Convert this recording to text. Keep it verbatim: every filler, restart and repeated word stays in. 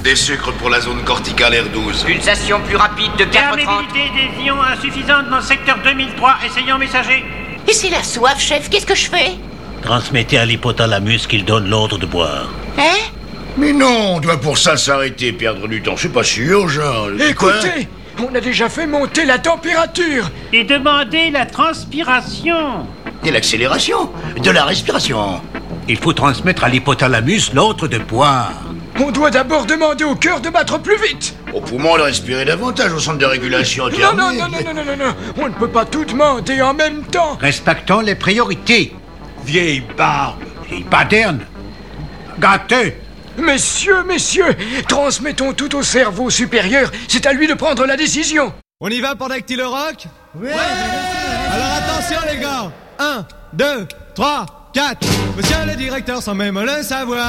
Des sucres pour la zone corticale R douze. Pulsation plus rapide de quatre cent trente. Perméabilité des ions insuffisante dans le secteur deux mille trois. Essayons messager. Et c'est la soif, chef. Qu'est-ce que je fais? Transmettez à l'hypothalamus qu'il donne l'ordre de boire. Hein? Mais non, on doit pour ça s'arrêter, perdre du temps. C'est pas si urgent. Écoutez, on a déjà fait monter la température. Et demander la transpiration. Et l'accélération de la respiration. Il faut transmettre à l'hypothalamus l'ordre de boire. On doit d'abord demander au cœur de battre plus vite. Au poumon de respirer davantage, au centre de régulation Non, thermique. non, non, non, non, non, non, non. On ne peut pas tout demander en même temps. Respectons les priorités. Vieille barbe. Vieille baderne. Gâteux. Messieurs, messieurs, transmettons tout au cerveau supérieur. C'est à lui de prendre la décision. On y va pour Dactylo Rock? Oui. Alors attention les gars. Un, deux, trois, quatre. Monsieur le directeur sans même le savoir.